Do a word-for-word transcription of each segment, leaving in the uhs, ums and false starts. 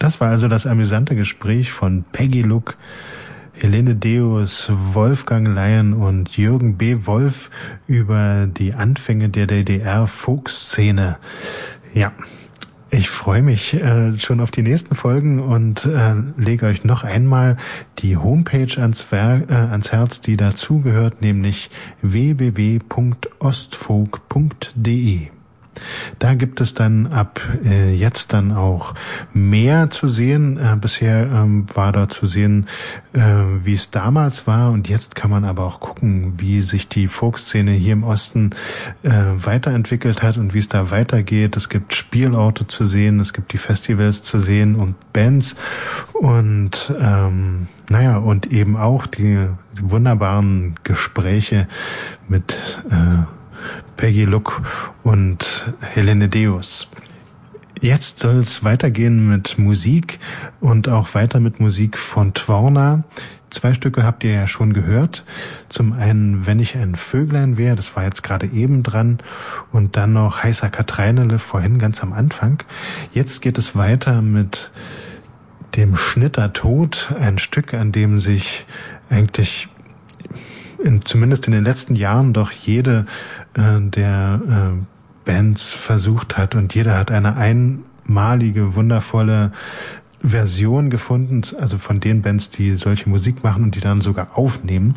Das war also das amüsante Gespräch von Peggy Luck, Helene Deus, Wolfgang Leyen und Jürgen B. Wolf über die Anfänge der D D R-Folkszene. Ja, ich freue mich äh, schon auf die nächsten Folgen und äh, lege euch noch einmal die Homepage ans, Ver- äh, ans Herz, die dazugehört, nämlich w w w punkt ostfolk punkt d e. Da gibt es dann ab äh, jetzt dann auch mehr zu sehen. Äh, bisher ähm, war da zu sehen, äh, wie es damals war, und jetzt kann man aber auch gucken, wie sich die Folkszene hier im Osten äh, weiterentwickelt hat und wie es da weitergeht. Es gibt Spielorte zu sehen, es gibt die Festivals zu sehen und Bands und ähm, naja, und eben auch die, die wunderbaren Gespräche mit äh, Peggy Luck und Helene Deus. Jetzt soll es weitergehen mit Musik und auch weiter mit Musik von Tworna. Zwei Stücke habt ihr ja schon gehört. Zum einen Wenn ich ein Vöglein wär, das war jetzt gerade eben dran, und dann noch Heißer Katreinele vorhin ganz am Anfang. Jetzt geht es weiter mit dem Schnitter Tod, ein Stück, an dem sich eigentlich in, zumindest in den letzten Jahren doch jede äh, der äh, Bands versucht hat, und jeder hat eine einmalige, wundervolle Version gefunden, also von den Bands, die solche Musik machen und die dann sogar aufnehmen.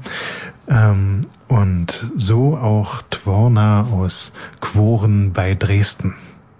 Ähm, und so auch Tworna aus Quoren bei Dresden.